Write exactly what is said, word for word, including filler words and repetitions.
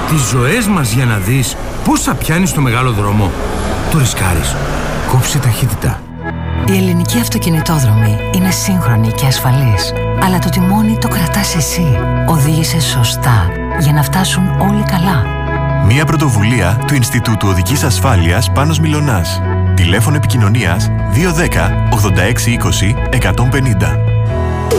τις ζωές μας για να δεις πόσα πιάνεις στο μεγάλο δρόμο. Το ρισκάρεις. Κόψε ταχύτητα. Η ελληνική αυτοκινητόδρομη είναι σύγχρονη και ασφαλής, αλλά το τιμόνι το κρατάς εσύ. Οδήγησε σωστά για να φτάσουν όλοι καλά. Μια πρωτοβουλία του Ινστιτούτου Οδικής Ασφάλειας Πάνος Μιλωνάς. Τηλέφωνο επικοινωνίας δύο ένα μηδέν ογδόντα έξι είκοσι εκατόν πενήντα.